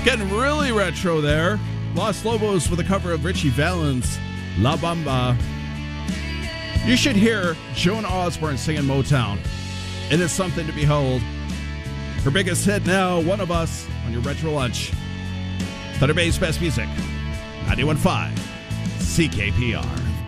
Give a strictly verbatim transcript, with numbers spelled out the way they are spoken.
Getting really retro there. Los Lobos with a cover of Richie Valens' La Bamba. You should hear Joan Osborne singing Motown. It is something to behold. Her biggest hit now, One of Us, on your Retro Lunch. Thunder Bay's best music, ninety-one point five C K P R.